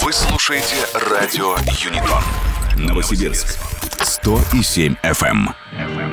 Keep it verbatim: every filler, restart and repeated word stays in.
Вы слушаете радио Юнитон. Новосибирск. сто и семь эф эм.